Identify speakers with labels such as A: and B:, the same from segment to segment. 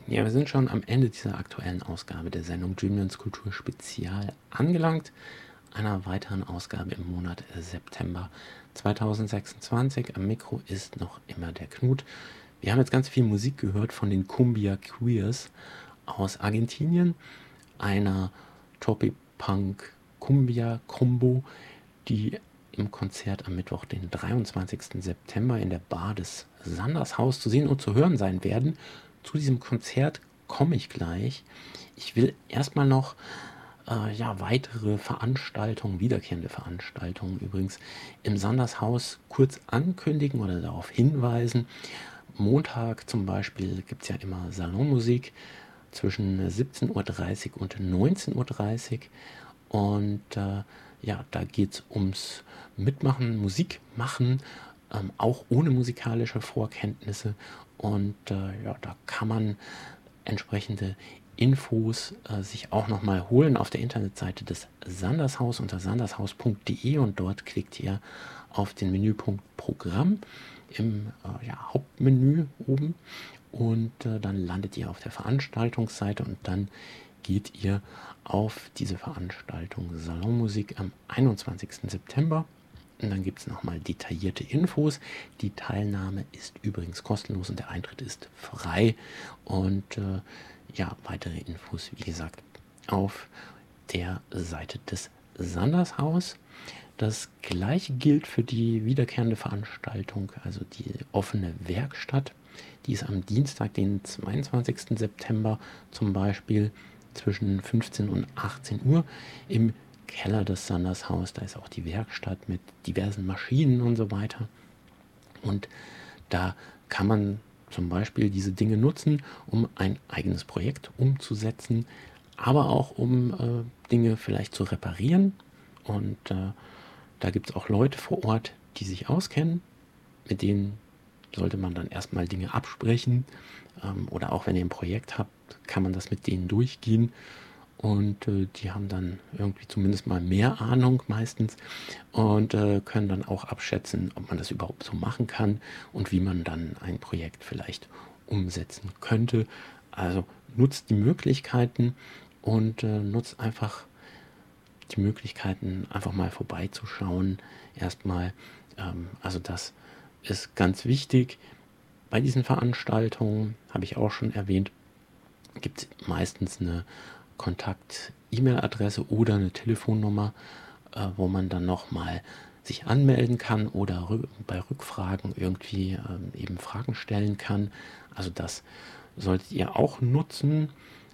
A: Ja, wir sind schon am Ende dieser aktuellen Ausgabe der Sendung Dreamlands Kultur Spezial angelangt, einer weiteren Ausgabe im Monat September 2026. Am Mikro ist noch immer der Knut. Wir haben jetzt ganz viel Musik gehört von den Cumbia Queers aus Argentinien, einer Tropipunk-Cumbia-Combo, die im Konzert am Mittwoch, den 23. September in der Bar des Sandershaus zu sehen und zu hören sein werden. Zu diesem Konzert komme ich gleich. Ich will erstmal noch weitere Veranstaltungen, wiederkehrende Veranstaltungen übrigens im Sandershaus kurz ankündigen oder darauf hinweisen. Montag zum Beispiel gibt es ja immer Salonmusik zwischen 17:30 Uhr und 19:30 Uhr. Und da geht es ums Mitmachen, Musik machen, auch ohne musikalische Vorkenntnisse. Und da kann man entsprechende Infos sich auch nochmal holen auf der Internetseite des Sandershaus unter sandershaus.de, und dort klickt ihr auf den Menüpunkt Programm im Hauptmenü oben, und dann landet ihr auf der Veranstaltungsseite und dann geht ihr auf diese Veranstaltung Salonmusik am 21. September. Und dann gibt es nochmal detaillierte Infos. Die Teilnahme ist übrigens kostenlos und der Eintritt ist frei. Und weitere Infos, wie gesagt, auf der Seite des Sandershaus. Das gleiche gilt für die wiederkehrende Veranstaltung, also die offene Werkstatt. Die ist am Dienstag, den 22. September zum Beispiel zwischen 15 und 18 Uhr im Keller des Sandershaus. Da ist auch die Werkstatt mit diversen Maschinen und so weiter. Und da kann man zum Beispiel diese Dinge nutzen, um ein eigenes Projekt umzusetzen, aber auch um Dinge vielleicht zu reparieren. Und da gibt es auch Leute vor Ort, die sich auskennen. Mit denen sollte man dann erstmal Dinge absprechen. Oder auch wenn ihr ein Projekt habt, kann man das mit denen durchgehen. Und die haben dann irgendwie zumindest mal mehr Ahnung meistens und können dann auch abschätzen, ob man das überhaupt so machen kann und wie man dann ein Projekt vielleicht umsetzen könnte. Also nutzt die Möglichkeiten und nutzt einfach die Möglichkeiten, einfach mal vorbeizuschauen. Erstmal, also das ist ganz wichtig. Bei diesen Veranstaltungen, habe ich auch schon erwähnt, gibt es meistens eine Kontakt-E-Mail-Adresse oder eine Telefonnummer, wo man dann nochmal sich anmelden kann oder bei Rückfragen irgendwie eben Fragen stellen kann. Also das solltet ihr auch nutzen.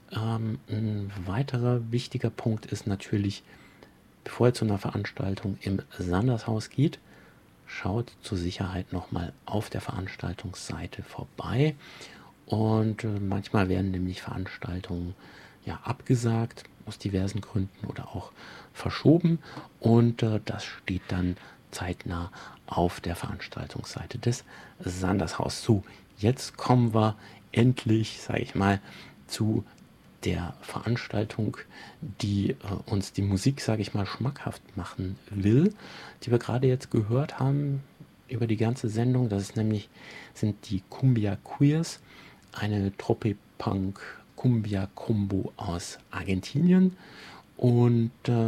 A: Ein weiterer wichtiger Punkt ist natürlich, bevor ihr zu einer Veranstaltung im Sandershaus geht, schaut zur Sicherheit nochmal auf der Veranstaltungsseite vorbei. Und manchmal werden nämlich Veranstaltungen abgesagt aus diversen Gründen oder auch verschoben, und das steht dann zeitnah auf der Veranstaltungsseite des Sandershaus. So, jetzt kommen wir endlich, sage ich mal, zu der Veranstaltung, die uns die Musik, sage ich mal, schmackhaft machen will, die wir gerade jetzt gehört haben über die ganze Sendung. Das sind die Cumbia Queers, eine Tropipunk Cumbia-Combo aus Argentinien, und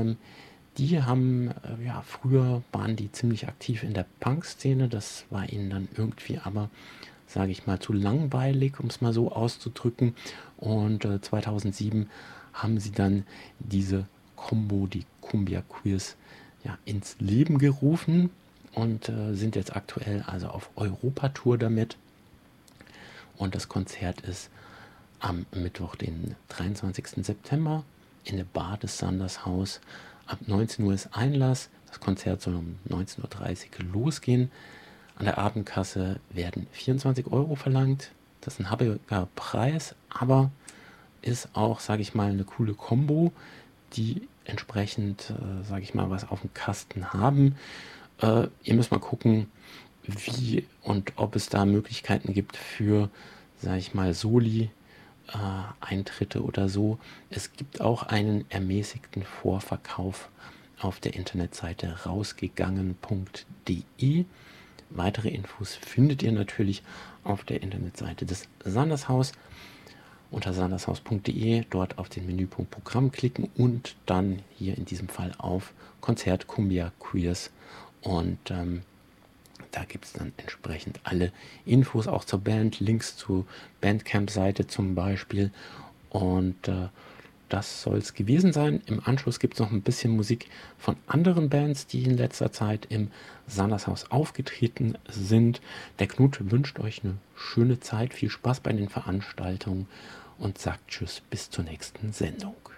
A: die haben, früher waren die ziemlich aktiv in der Punk-Szene, das war ihnen dann irgendwie aber, sage ich mal, zu langweilig, um es mal so auszudrücken, und 2007 haben sie dann diese Combo, die Cumbia Queers, ins Leben gerufen und sind jetzt aktuell also auf Europatour damit, und das Konzert ist am Mittwoch, den 23. September in der Bar des Sandershaus. Ab 19 Uhr ist Einlass. Das Konzert soll um 19:30 Uhr losgehen. An der Abendkasse werden 24 Euro verlangt. Das ist ein happiger Preis, aber ist auch, sage ich mal, eine coole Kombo, die entsprechend, sage ich mal, was auf dem Kasten haben. Ihr müsst mal gucken, wie und ob es da Möglichkeiten gibt für, sage ich mal, Soli, Eintritte oder so. Es gibt auch einen ermäßigten Vorverkauf auf der Internetseite rausgegangen.de. Weitere Infos findet ihr natürlich auf der Internetseite des Sandershaus. unter sandershaus.de, dort auf den Menüpunkt Programm klicken und dann hier in diesem Fall auf Konzert Cumbia Queers. Und da gibt es dann entsprechend alle Infos auch zur Band, Links zur Bandcamp-Seite zum Beispiel. Und das soll es gewesen sein. Im Anschluss gibt es noch ein bisschen Musik von anderen Bands, die in letzter Zeit im Sandershaus aufgetreten sind. Der Knut wünscht euch eine schöne Zeit, viel Spaß bei den Veranstaltungen und sagt Tschüss, bis zur nächsten Sendung.